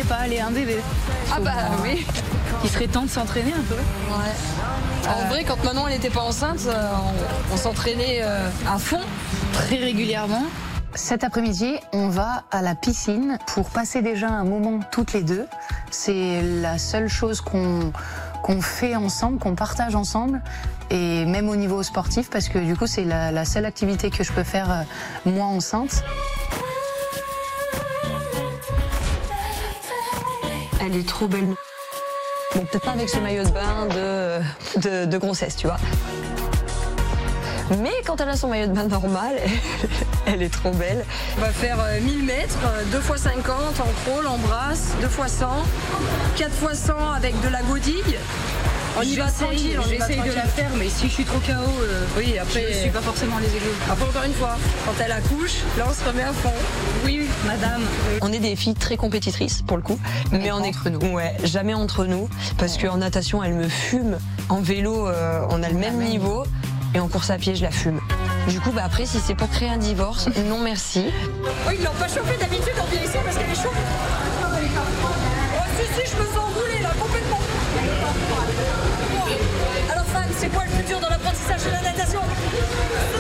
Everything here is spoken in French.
pas aller un bébé. Ah bah oui. Il serait temps de s'entraîner un peu. Ouais. En vrai, quand maman n'était pas enceinte, on s'entraînait à fond. Très régulièrement. Cet après-midi, on va à la piscine pour passer déjà un moment toutes les deux. C'est la seule chose qu'on fait ensemble, qu'on partage ensemble, et même au niveau sportif, parce que du coup, c'est la seule activité que je peux faire moi enceinte. Elle est trop belle. Bon, peut-être pas avec ce maillot de bain de grossesse, tu vois. Mais quand elle a son maillot de bain normal, elle est trop belle. On va faire 1000 mètres, 2 x 50 en crawl, en brasse, 2 x 100, 4 x 100 avec de la godille. On y va tranquille, J'essaye de la faire, mais si je suis trop KO, oui, après, je suis pas forcément les égaux. Après, encore une fois, quand elle accouche, là on se remet à fond. Oui, madame. On est des filles très compétitrices pour le coup, mais on est entre nous. Ouais, jamais entre nous, parce qu'en natation elle me fume, en vélo on a le même niveau, et en course à pied je la fume. Du coup, après, si c'est pour créer un divorce, non merci. Oh, ils l'ont pas chauffée d'habitude, on vient ici parce qu'elle est chaude. Oh si, je me sens rouler là, complètement. Alors Fan, c'est quoi le plus dur dans la